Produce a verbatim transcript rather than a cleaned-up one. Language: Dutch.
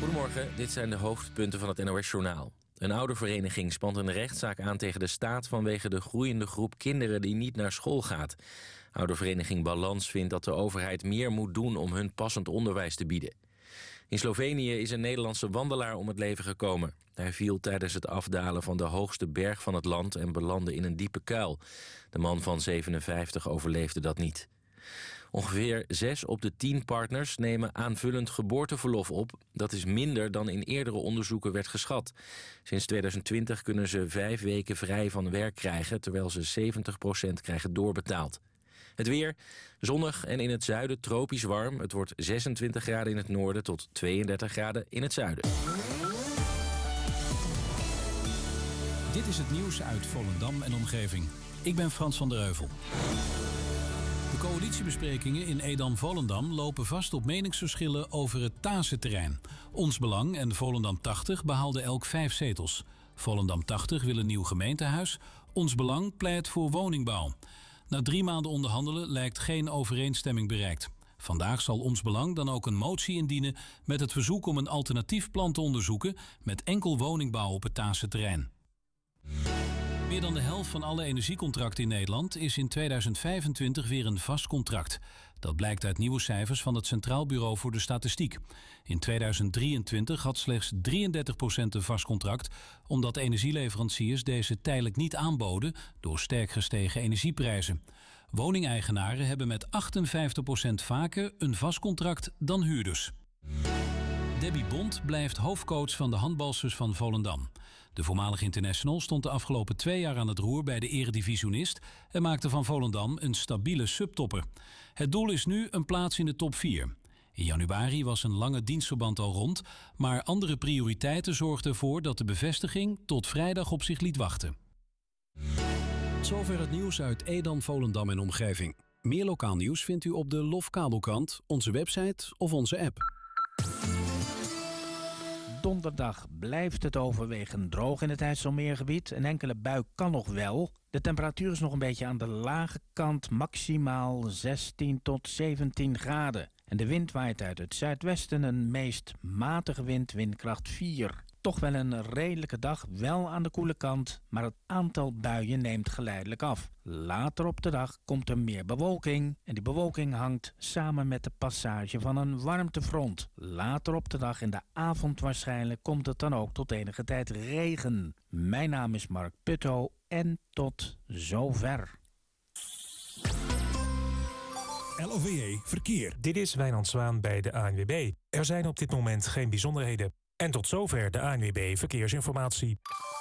Goedemorgen, dit zijn de hoofdpunten van het N O S-journaal. Een oudervereniging spant een rechtszaak aan tegen de staat vanwege de groeiende groep kinderen die niet naar school gaat. Oudervereniging Balans vindt dat de overheid meer moet doen om hun passend onderwijs te bieden. In Slovenië is een Nederlandse wandelaar om het leven gekomen. Hij viel tijdens het afdalen van de hoogste berg van het land en belandde in een diepe kuil. De man van zevenenvijftig overleefde dat niet. Ongeveer zes op de tien partners nemen aanvullend geboorteverlof op. Dat is minder dan in eerdere onderzoeken werd geschat. Sinds tweeduizend twintig kunnen ze vijf weken vrij van werk krijgen, terwijl ze zeventig procent krijgen doorbetaald. Het weer, zonnig en in het zuiden tropisch warm. Het wordt zesentwintig graden in het noorden tot tweeëndertig graden in het zuiden. Dit is het nieuws uit Volendam en omgeving. Ik ben Frans van der Heuvel. De coalitiebesprekingen in Edam-Volendam lopen vast op meningsverschillen over het Tazenterrein. Ons Belang en Volendam tachtig behaalden elk vijf zetels. Volendam tachtig wil een nieuw gemeentehuis. Ons Belang pleit voor woningbouw. Na drie maanden onderhandelen lijkt geen overeenstemming bereikt. Vandaag zal Ons Belang dan ook een motie indienen met het verzoek om een alternatief plan te onderzoeken met enkel woningbouw op het Tazenterrein. Meer dan de helft van alle energiecontracten in Nederland is in tweeduizend vijfentwintig weer een vast contract. Dat blijkt uit nieuwe cijfers van het Centraal Bureau voor de Statistiek. In tweeduizend drieëntwintig had slechts drieëndertig procent een vast contract, omdat energieleveranciers deze tijdelijk niet aanboden door sterk gestegen energieprijzen. Woningeigenaren hebben met achtenvijftig procent vaker een vast contract dan huurders. Debbie Bond blijft hoofdcoach van de handbalsters van Volendam. De voormalige international stond de afgelopen twee jaar aan het roer bij de eredivisionist en maakte van Volendam een stabiele subtopper. Het doel is nu een plaats in de top vier. In januari was een lange dienstverband al rond, maar andere prioriteiten zorgden ervoor dat de bevestiging tot vrijdag op zich liet wachten. Zover het nieuws uit Edam, Volendam en omgeving. Meer lokaal nieuws vindt u op de Lof Kabelkrant, onze website of onze app. Donderdag blijft het overwegend droog in het IJsselmeergebied. Een enkele bui kan nog wel. De temperatuur is nog een beetje aan de lage kant, maximaal zestien tot zeventien graden. En de wind waait uit het zuidwesten, een meest matige wind, windkracht vier. Toch wel een redelijke dag, wel aan de koele kant, maar het aantal buien neemt geleidelijk af. Later op de dag komt er meer bewolking en die bewolking hangt samen met de passage van een warmtefront. Later op de dag in de avond waarschijnlijk komt het dan ook tot enige tijd regen. Mijn naam is Mark Putto en tot zover. L O V E Verkeer. Dit is Wijnand Zwaan bij de A N W B. Er zijn op dit moment geen bijzonderheden. En tot zover de A N W B Verkeersinformatie.